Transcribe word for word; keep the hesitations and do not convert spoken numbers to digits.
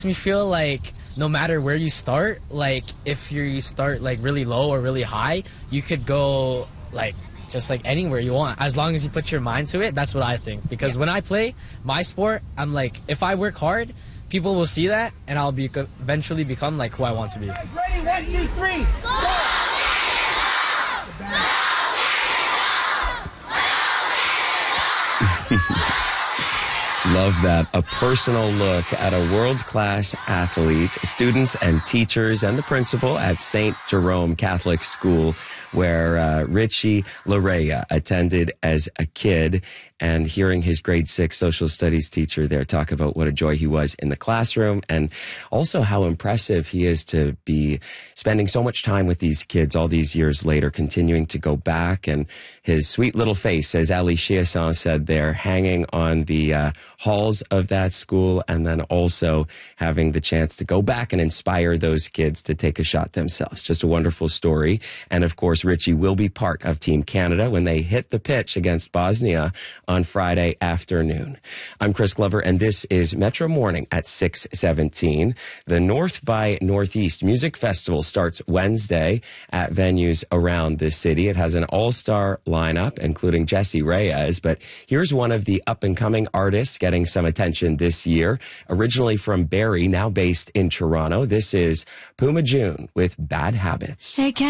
Me feel like no matter where you start, like if you start like really low or really high, you could go like just like anywhere you want as long as you put your mind to it. That's what I think, because yeah. when I play my sport, I'm like, if I work hard, people will see that and I'll be eventually become like who I want to be. Ready, one, two, three, go! Love that. A personal look at a world-class athlete, students and teachers, and the principal at Saint Jerome Catholic School, where uh, Richie Laryea attended as a kid, and hearing his grade six social studies teacher there talk about what a joy he was in the classroom, and also how impressive he is to be spending so much time with these kids all these years later, continuing to go back, and his sweet little face, as Ali Chiasson said there, hanging on the uh, halls of that school, and then also having the chance to go back and inspire those kids to take a shot themselves. Just a wonderful story. And of course, Richie will be part of Team Canada when they hit the pitch against Bosnia on Friday afternoon. I'm Chris Glover, and this is Metro Morning at six seventeen. The North by Northeast Music Festival starts Wednesday at venues around the city. It has an all-star lineup, including Jessie Reyez, but here's one of the up-and-coming artists getting some attention this year. Originally from Barrie, now based in Toronto, this is Puma June with Bad Habits. Hey,